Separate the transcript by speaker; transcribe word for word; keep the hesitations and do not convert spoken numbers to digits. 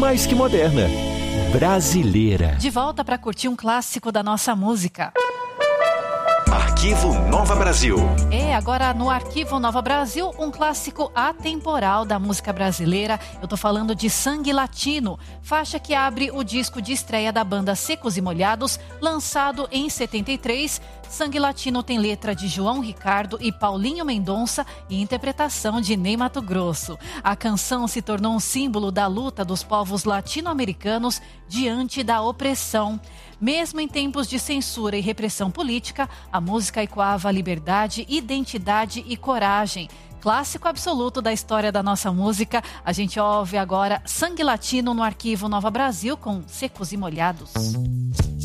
Speaker 1: mais que moderna, brasileira.
Speaker 2: De volta para curtir um clássico da nossa música.
Speaker 1: Arquivo Nova Brasil.
Speaker 2: É, agora no Arquivo Nova Brasil, um clássico atemporal da música brasileira. Eu tô falando de Sangue Latino, faixa que abre o disco de estreia da banda Secos e Molhados, lançado em setenta e três. Sangue Latino tem letra de João Ricardo e Paulinho Mendonça e interpretação de Ney Matogrosso. A canção se tornou um símbolo da luta dos povos latino-americanos diante da opressão. Mesmo em tempos de censura e repressão política, a música ecoava liberdade, identidade e coragem. Clássico absoluto da história da nossa música. A gente ouve agora Sangue Latino no Arquivo Nova Brasil com Secos e Molhados.